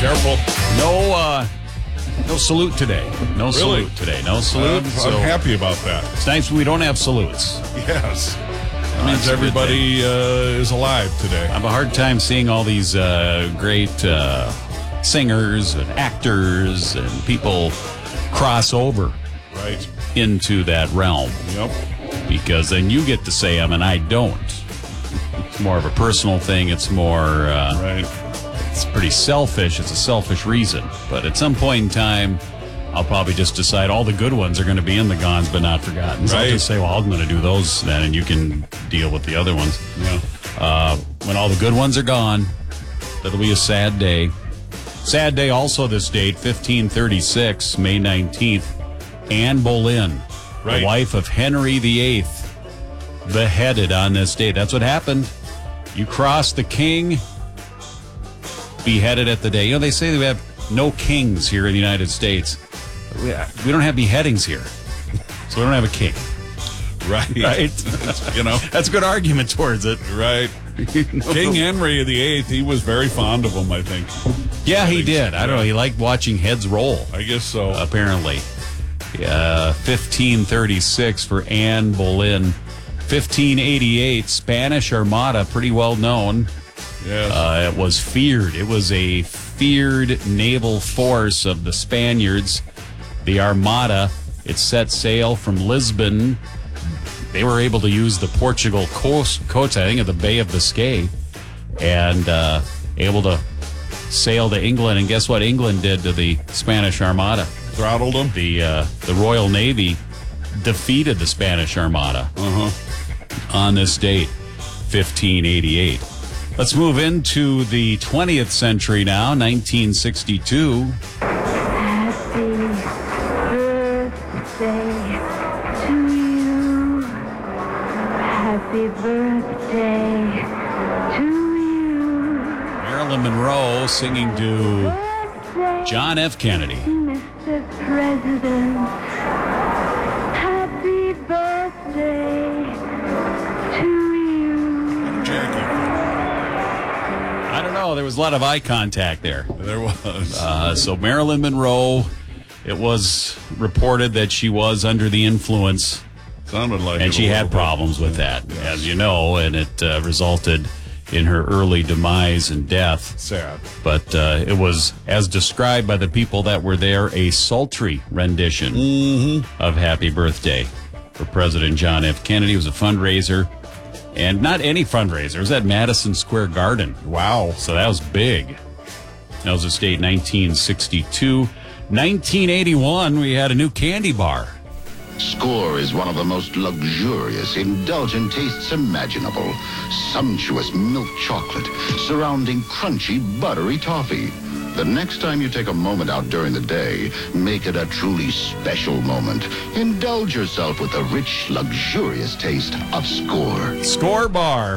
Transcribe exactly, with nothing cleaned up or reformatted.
Careful. No, uh, no salute today. No Really? salute today. No salute. I'm, so I'm happy about that. it's nice we don't have salutes. Yes. That Oh, means that's a good everybody uh, is alive today. I have a hard time seeing all these uh, great uh, singers and actors and people cross over Right. into that realm, Yep. because then you get to say them and I don't. It's more of a personal thing. It's more, uh, Right. it's pretty selfish. It's a selfish reason. But at some point in time, I'll probably just decide all the good ones are going to be in the Gones But Not Forgotten. So I'll Right. just say, well, I'm going to do those then, and you can deal with the other ones. Yeah. Uh, when all the good ones are gone, that'll be a sad day. Sad day also this date, fifteen thirty-six, May nineteenth. Anne Boleyn, Right. the wife of Henry the Eighth, beheaded on this date. That's what happened. You cross the king, beheaded at the day. You know, they say we have no kings here in the United States. We, we don't have beheadings here. So we don't have a king. Right. Right? You know. That's a good argument towards it. Right. King Henry the Eighth, he was very fond of him, I think. Yeah, he did. I don't know. He liked watching heads roll, I guess so. apparently. Uh, fifteen thirty-six for Anne Boleyn. fifteen eighty-eight, Spanish Armada, pretty well known. Yes. Uh, it was feared. It was a feared naval force of the Spaniards. The Armada, it set sail from Lisbon. They were able to use the Portugal coast, coast I think, of the Bay of Biscay, and uh, able to sail to England. And guess what England did to the Spanish Armada? Throttled him. The uh, the Royal Navy defeated the Spanish Armada Uh-huh. on this date, fifteen eighty-eight. Let's move into the twentieth century now, nineteen sixty-two. Happy birthday to you. Happy birthday to you. Marilyn Monroe singing to Birthday, John F. Kennedy. Mister President. Happy birthday to you. Jackie. I don't know, there was a lot of eye contact there. There was. Uh, so Marilyn Monroe, it was reported that she was under the influence, Sounded like it and a she had little bit. problems with that, as you know, and it uh, resulted in her early demise and death. Sad. But uh, it was, as described by the people that were there, a sultry rendition of Happy Birthday for President John F. Kennedy. It was a fundraiser, and not any fundraiser. It was at Madison Square Garden. Wow. So that was big. That was the date, nineteen sixty-two. nineteen eighty-one, we had a new candy bar. Score is one of the most luxurious, indulgent tastes imaginable. Sumptuous milk chocolate surrounding crunchy, buttery toffee. The next time you take a moment out during the day, make it a truly special moment. Indulge yourself with the rich, luxurious taste of Score. Score bar.